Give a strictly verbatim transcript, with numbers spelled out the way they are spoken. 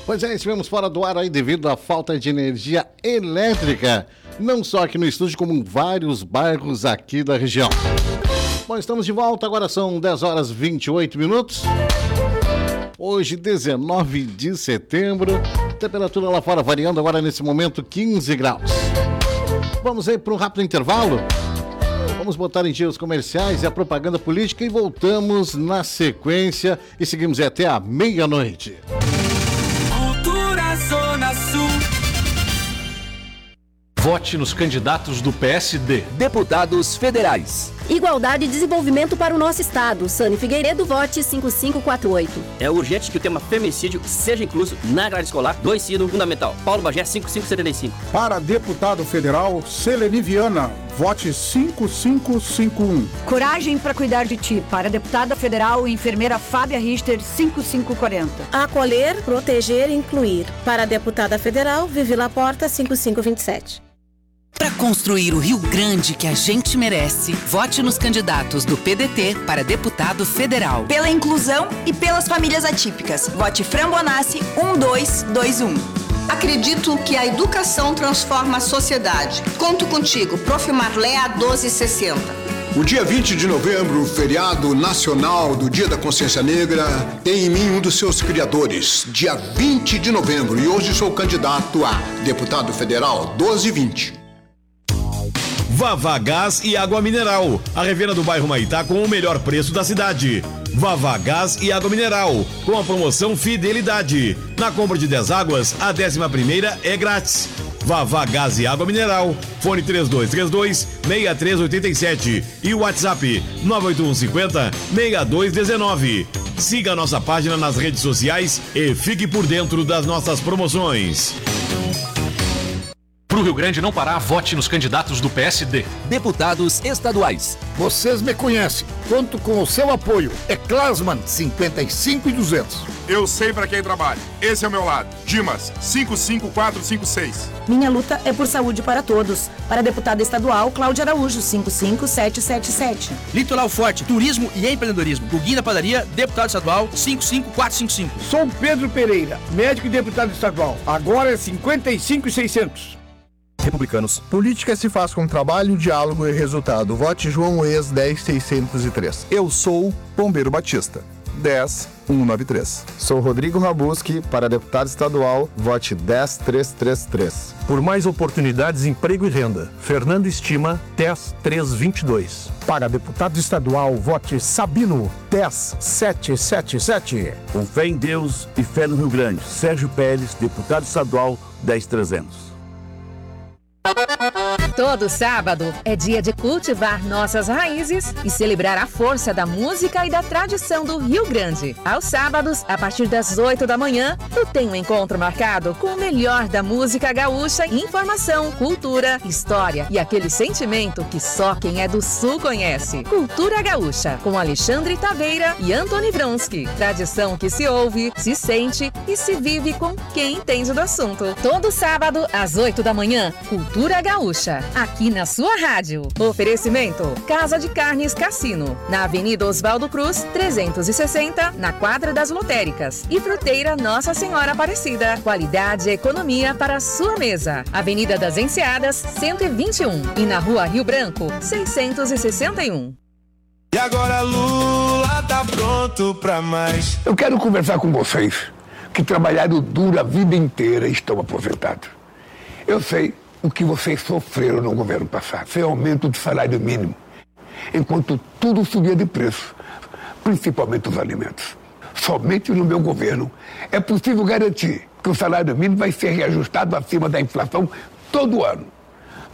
Pois é, estivemos fora do ar aí devido à falta de energia elétrica, não só aqui no estúdio, como em vários bairros aqui da região. Bom, estamos de volta, agora são dez horas e vinte e oito minutos. Hoje, dezenove de setembro, temperatura lá fora variando agora nesse momento quinze graus. Vamos aí para um rápido intervalo. Vamos botar em dia os comerciais e a propaganda política e voltamos na sequência e seguimos até a meia-noite. Cultura Zona Sul. Vote nos candidatos do P S D. Deputados federais. Igualdade e desenvolvimento para o nosso estado. Sani Figueiredo, vote cinco cinco quatro oito. É urgente que o tema feminicídio seja incluso na grade escolar do ensino fundamental. Paulo Bagé, cinco cinco setenta e cinco. Para deputado federal, Seleni Viana, vote cinco cinco cinco um. Coragem para cuidar de ti. Para deputada federal, enfermeira Fábia Richter, cinco cinco quarenta. Acolher, proteger e incluir. Para deputada federal, Vivi Laporta, cinco cinco vinte e sete. Para construir o Rio Grande que a gente merece, vote nos candidatos do P D T para deputado federal. Pela inclusão e pelas famílias atípicas, vote Fran Bonassi um dois dois um. Acredito que a educação transforma a sociedade. Conto contigo, Prof. Marlea doze sessenta. O dia vinte de novembro, feriado nacional do Dia da Consciência Negra, tem em mim um dos seus criadores, dia vinte de novembro, e hoje sou candidato a deputado federal doze vinte. Vavá Gás e Água Mineral, a revenda do bairro Maitá com o melhor preço da cidade. Vavá Gás e Água Mineral, com a promoção Fidelidade. Na compra de dez águas, a décima primeira é grátis. Vavá Gás e Água Mineral, fone três dois três dois, seis três oito sete e o WhatsApp nove oito um cinco zero, seis dois um nove. Siga a nossa página nas redes sociais e fique por dentro das nossas promoções. Para o Rio Grande não parar, vote nos candidatos do P S D. Deputados estaduais. Vocês me conhecem. Conto com o seu apoio. É Klasman, cinquenta e cinco e duzentos. Eu sei para quem trabalha. Esse é o meu lado. Dimas, cinco cinco quatro cinco seis. Minha luta é por saúde para todos. Para deputada estadual, Cláudia Araújo, cinco cinco sete sete sete. Litoral Forte, turismo e empreendedorismo. Guguinho da Padaria, deputado estadual, cinco cinco quatro cinco cinco. Sou Pedro Pereira, médico e deputado estadual. Agora é cinquenta e cinco e seiscentos. Republicanos. Política se faz com trabalho, diálogo e resultado. Vote João Ex dez mil seiscentos e três. Eu sou Bombeiro Batista. dez mil cento e noventa e três. Sou Rodrigo Rabuski, para deputado estadual, vote dez mil trezentos e trinta e três. Por mais oportunidades, emprego e renda, Fernando Estima, dez mil trezentos e vinte e dois. Para deputado estadual, vote Sabino, dez mil setecentos e setenta e sete. Com fé em Deus e fé no Rio Grande, Sérgio Pérez, deputado estadual, dez mil e trezentos. Todo sábado é dia de cultivar nossas raízes e celebrar a força da música e da tradição do Rio Grande. Aos sábados, a partir das oito da manhã, tu tem um encontro marcado com o melhor da música gaúcha, informação, cultura, história e aquele sentimento que só quem é do Sul conhece. Cultura Gaúcha, com Alexandre Taveira e Antony Vronsky. Tradição que se ouve, se sente e se vive com quem entende do assunto. Todo sábado, às oito da manhã, Cultura Gaúcha, aqui na sua rádio. Oferecimento: Casa de Carnes Cassino, na Avenida Oswaldo Cruz, trezentos e sessenta, na Quadra das Lotéricas. E Fruteira Nossa Senhora Aparecida. Qualidade e economia para a sua mesa. Avenida das Enseadas, cento e vinte e um. E na Rua Rio Branco, seiscentos e sessenta e um. E agora Lula tá pronto pra mais. Eu quero conversar com vocês que trabalharam duro a vida inteira e estão aposentados. Eu sei o que vocês sofreram no governo passado. Foi aumento do salário mínimo, enquanto tudo subia de preço, principalmente os alimentos. Somente no meu governo é possível garantir que o salário mínimo vai ser reajustado acima da inflação todo ano.